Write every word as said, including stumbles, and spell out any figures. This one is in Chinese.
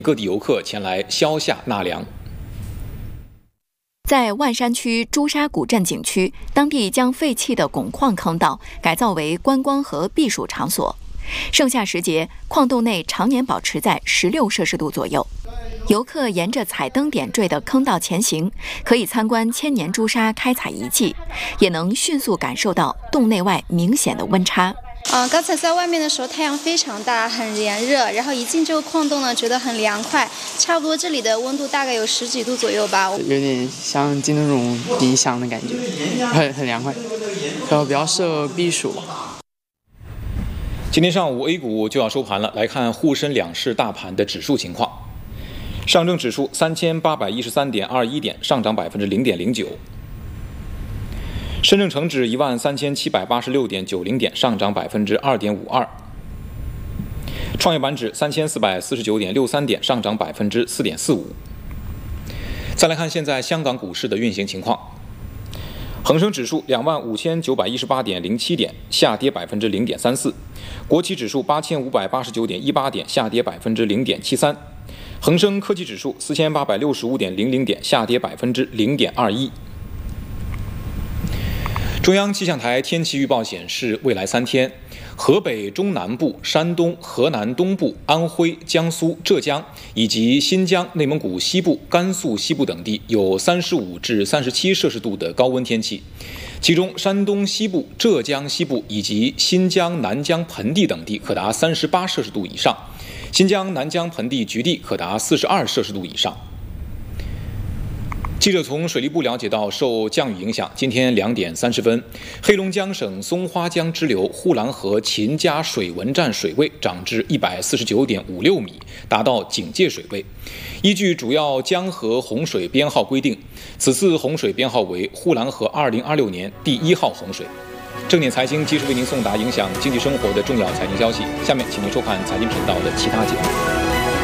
各地游客前来消夏纳凉。 在万山区朱砂古镇景区，当地将废弃的汞矿坑道改造为观光和避暑场所。盛夏时节，矿洞内常年保持在十六摄氏度左右。游客沿着彩灯点缀的坑道前行，可以参观千年朱砂开采遗迹，也能迅速感受到洞内外明显的温差。 嗯，刚才在外面的时候太阳非常大，很炎热，然后一进这个矿洞呢，觉得很凉快，差不多这里的温度大概有十几度左右吧， 有点像进那种冰箱的感觉，很很凉快，然后比较适合避暑。 今天上午 A 股就要收盘了，来看沪深两市大盘的指数情况。上证指数三千八百一十三点二一点，上涨百分之零点零九。深证成指一万三千七百八十六点九零点，上涨百分之二点五二。创业板指三千四百四十九点六三点，上涨百分之四点四五。再来看现在香港股市的运行情况。恒生指数两万五千九百一十八点零七点，下跌百分之零点三四。国企指数八千五百八十九点一八点，下跌百分之零点七三。恒生科技指数四千八百六十五点零零点，下跌百分之零点二一。中央气象台天气预报显示，未来三天，河北中南部、山东、河南东部、安徽、江苏、浙江以及新疆、内蒙古西部、甘肃西部等地有三十五至三十七摄氏度的高温天气，其中山东西部、浙江西部以及新疆南疆盆地等地可达三十八摄氏度以上，新疆南疆盆地局地可达四十二摄氏度以上。记者从水利部了解到，受降雨影响，今天两点三十分，黑龙江省松花江支流呼兰河秦家水文站水位涨至一百四十九点五六米，达到警戒水位。依据主要江河洪水编号规定，此次洪水编号为呼兰河二零二六年第一号洪水。正点财经及时为您送达影响经济生活的重要财经消息，下面请您收看财经频道的其他节目。